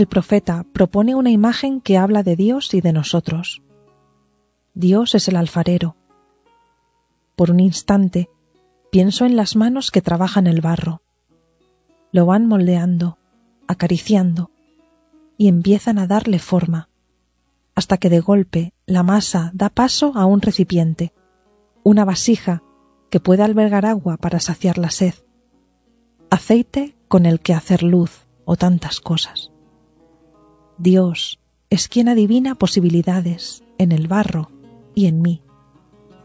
El profeta propone una imagen que habla de Dios y de nosotros. Dios es el alfarero. Por un instante pienso en las manos que trabajan el barro. Lo van moldeando, acariciando, y empiezan a darle forma, hasta que de golpe la masa da paso a un recipiente, una vasija que puede albergar agua para saciar la sed, aceite con el que hacer luz o tantas cosas. Dios es quien adivina posibilidades en el barro y en mí.